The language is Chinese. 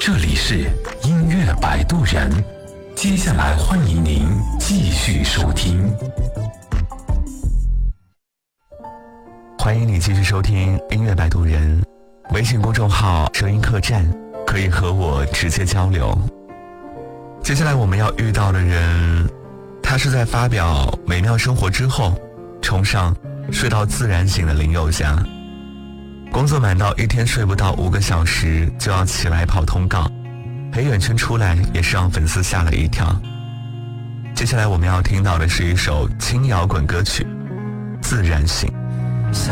这里是音乐摆渡人，接下来欢迎您继续收听。 欢迎你继续收听音乐摆渡人，微信公众号声音客栈，可以和我直接交流。接下来我们要遇到的人，他是在发表美妙生活之后崇尚睡到自然醒的林宥嘉。工作满到一天睡不到5个小时就要起来跑通告，陪远圈出来也是让粉丝吓了一跳。接下来我们要听到的是一首轻摇滚歌曲《自然醒》。